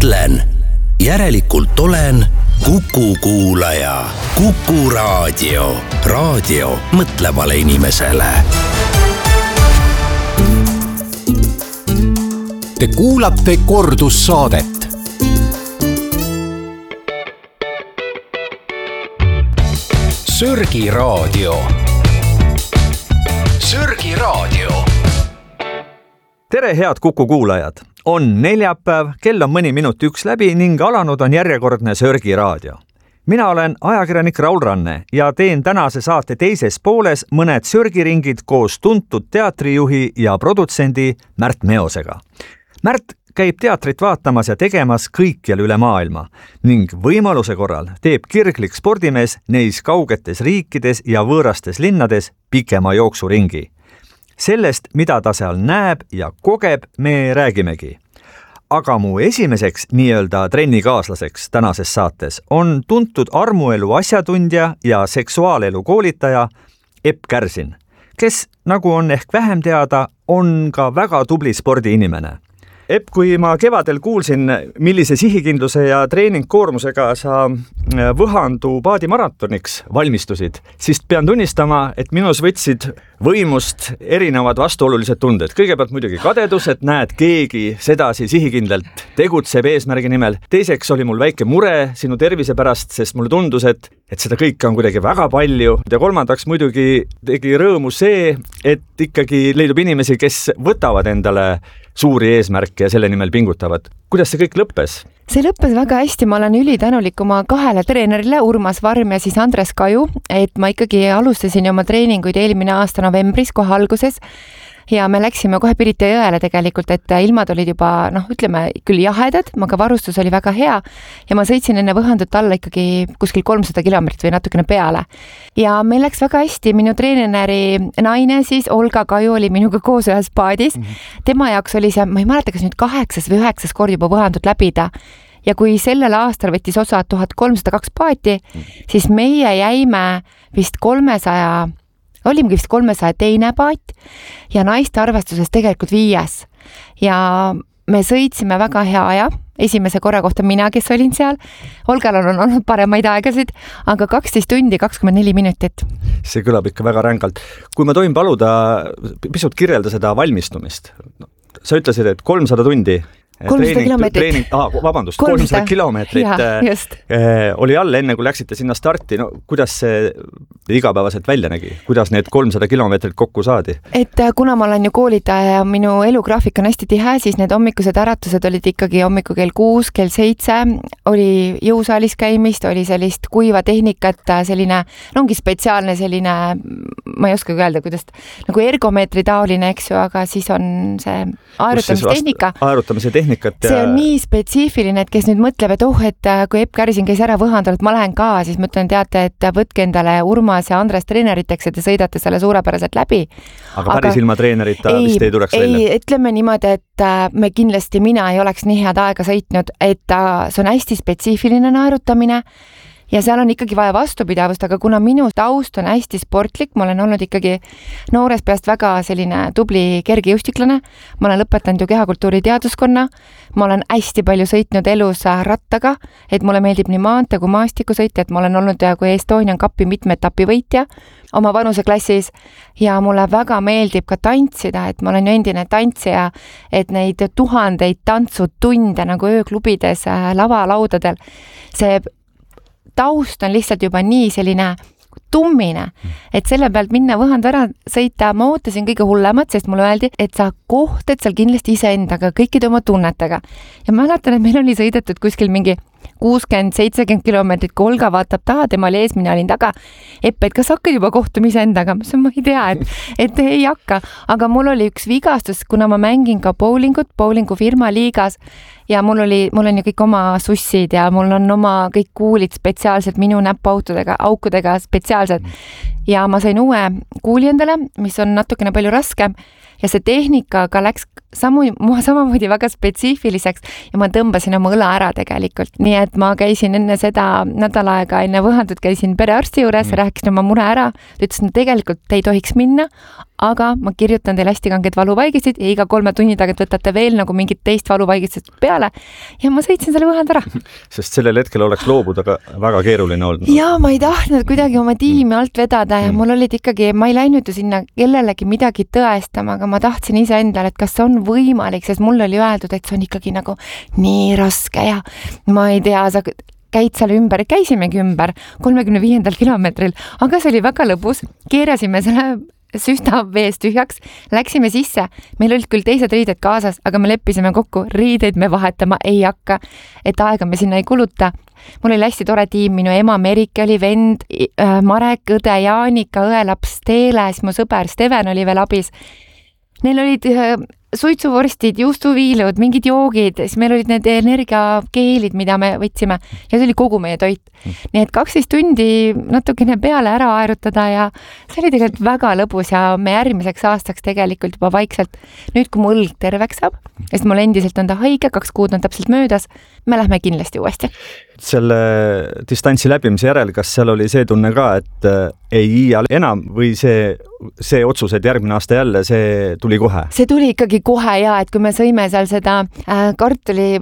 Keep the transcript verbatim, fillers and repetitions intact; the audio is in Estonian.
mõtlen, järelikult olen Kuku kuulaja. Kuku raadio. Raadio mõtlevale inimesele. Te kuulate kordussaadet. Sörgi raadio. Sörgi raadio. Tere, head Kuku kuulajad! On neljapäev, kell on mõni minut üks läbi ning alanud on järjekordne Sörgi raadio. Mina olen ajakirjanik Raul Ranne ja teen tänase saate teises pooles mõned sörgiringid koos tuntud teatrijuhi ja produtsendi Märt Meosega. Märt käib teatrit vaatamas ja tegemas kõikjal üle maailma ning võimaluse korral teeb kirglik spordimees neis kaugetes riikides ja võõrastes linnades pikema jooksuringi. Sellest, mida ta seal näeb ja kogeb, me räägimegi. Aga mu esimeseks nii-öelda trennikaaslaseks tänases saates on tuntud armuelu asjatundja ja seksuaalelu koolitaja Epp Kärsin, kes, nagu on ehk vähem teada, on ka väga tubli spordiinimene. Epp, kui ma kevadel kuulsin, millise sihikindluse ja treeningkoormusega sa Võhandu paadimaratoniks valmistusid, siis pean tunnistama, et minus võtsid võimust erinevad vastuolulised tunded. Kõigepealt muidugi kadedus, et näed, keegi sedasi sihikindlalt tegutseb eesmärgi nimel. Teiseks oli mul väike mure sinu tervise pärast, sest mulle tundus, et, et seda kõike on kuidagi väga palju. Ja kolmandaks muidugi tegi rõõmu see, et ikkagi leidub inimesi, kes võtavad endale suuri eesmärke ja selle nimel pingutavad. Kuidas see kõik lõppes? See lõppes väga hästi, ma olen ülitänulik oma kahele treenerile, Urmas Varm ja siis Andres Kaju, et ma ikkagi alustasin oma treeninguid eelmine aasta novembris kohe alguses ja me läksime kohe Pirita jõele tegelikult, et ilmad olid juba, noh, ütleme küll jahedad, aga varustus oli väga hea ja ma sõitsin enne Võhandut alla ikkagi kuskil kolmsada kilomeetrit või natukene peale. Ja meil läks väga hästi, minu treeneri naine siis, Olga Kaju, oli minuga koos ühes paadis. Mm-hmm. Tema jaoks oli see, ma ei mäleta, kas nüüd kaheksas või üheksas kord juba Võhandut läbida. Ja kui sellel aastal võttis osa tuhat kolmsada kaks paati, siis meie jäime vist kolmesaja olimegi vist kolmesaja teine paat ja naiste arvestuses tegelikult viies. Ja me sõitsime väga hea aja, esimese korra kohta mina, kes olin seal. Olgal on olnud paremaid aegasid, aga kaksteist tundi, kakskümmend neli minutit. See kõlab ikka väga rängalt. Kui ma tohin paluda pisut kirjelda seda valmistumist. Sa ütlesid, et kolmsada tundi kolmsada kilomeetrit. Ah, vabandust, kolmsada kilomeetrit äh, oli all enne, kui läksite sinna starti. No, kuidas see igapäevaselt välja nägi? Kuidas need kolmsada kilomeetrit kokku saadi? Et kuna ma olen ju koolitaja ja minu elugraafik on hästi tihe, siis need hommikused äratused olid ikkagi hommiku kell kuus, kell seitse, oli jõusaalis käimist, oli sellist kuiva tehnikat, selline, no ongi spetsiaalne selline, ma ei oska öelda, kuidas, nagu ergomeetri taoline, eks ju, aga siis on see aerutamistehnika. Aerutamise tehnika. Ja... See on nii spetsiifiline, et kes nüüd mõtleb, et oh, et kui Epp Kärsin käis ära Võhandal, et ma lähen ka, siis mõtlen, teate, et võtke endale Urmas ja Andres treeneriteks, et te sõidate selle suurepäraselt läbi. Aga päris ilma treenerita ei, vist ei tuleks ei, välja? Ei, ütleme niimoodi, et me kindlasti, mina ei oleks nii head aega sõitnud, et see on hästi spetsiifiline naerutamine ja seal on ikkagi vaja vastupidavust, aga kuna minu taust on hästi sportlik, ma olen olnud ikkagi noores peast väga selline tubli kergejõustiklane, ma olen lõpetanud ju kehakultuuri teaduskonna, ma olen hästi palju sõitnud elus rattaga, et mulle meeldib nii maante kui maastiku sõita, et ma olen olnud kui Estonian Cupi mitme etapi võitja oma vanuseklassis ja mulle väga meeldib ka tantsida, et ma olen ju endine tantsija, et neid tuhandeid tantsutunde nagu ööklubides lavalaudadel, see taust on lihtsalt juba nii selline tummine, et selle pealt minna Võhandu ära sõita, ma ootasin kõige hullemat, sest mulle öeldi, et sa kohtad seal kindlasti iseendaga, kõikide oma tunnetega. Ja ma mäletan, et meil oli sõidetud kuskil mingi kuuskümmend seitsekümmend kilomeetrit, kui Olga vaatab taha, tema oli ees, mina olin taga. Epp, et kas hakkad juba kohtumise endaga? Ma ei tea, et, et ei hakka. Aga mul oli üks vigastus, kuna ma mängin ka bowlingut, bowlingu firma liigas ja mul oli, mul on ju kõik oma sussid ja mul on oma kõik kuulid spetsiaalselt minu näpuautudega, aukudega spetsiaalselt. Ja ma sain uue kuuli endale, mis on natukene palju raskem ja see tehnika ka läks samu, samamoodi väga spetsiifiliseks ja ma tõmbasin oma õla ära tegelikult. Nii et ma käisin enne seda nädal aega, enne Võhandut käisin perearsti juures, mm. rääkisin oma mure ära, ta ütles, et tegelikult ei tohiks minna, aga ma kirjutan teile hästi kanged valuvaigised ja iga kolme tunni tagant võtate veel nagu mingit teist valuvaigised peale ja ma sõitsin selle võhand ära. Sest sellel hetkel oleks loobuda ka väga keeruline olnud. Ja ma ei tahtnud kuidagi oma tiimi alt vedada ja mul olid ikkagi, ma ei läinud ju sinna kellelegi midagi tõestama, aga ma tahtsin ise endale, et kas see on võimalik, sest mul oli öeldud, et see on ikkagi nagu nii raske ja ma ei tea, sa käid seal ümber, käisimegi ümber kolmekümne viiendal kilomeetril, aga see oli väga lõbus, keerasime selle süsta vees tühjaks, läksime sisse, meil olid küll teised riided kaasas, aga me leppisime kokku, riideid me vahetama ei hakka, et aega me sinna ei kuluta. Mul oli hästi tore tiim, minu ema Merike oli vend, Marek, õde Jaanika, õelaps Teele, siis mu sõber Steven oli veel abis. Neil olid suitsuvorstid, juustuviilud, mingid joogid, siis meil olid need energiakeelid, mida me võtsime ja see oli kogu meie toit. Nii et kaksteist tundi natukene peale ära aerutada ja see oli tegelikult väga lõbus ja me järgmiseks aastaks tegelikult juba vaikselt, nüüd kui mu õlg terveks saab, sest mul endiselt on ta haige, kaks kuud on täpselt möödas, me lähme kindlasti uuesti. Selle distantsi läbimise järel, kas seal oli see tunne ka, et ei iial enam või see, see otsus, et järgmine aasta jälle, see tuli kohe? See tuli ikkagi kohe ja, et kui me sõime seal seda äh, kartuli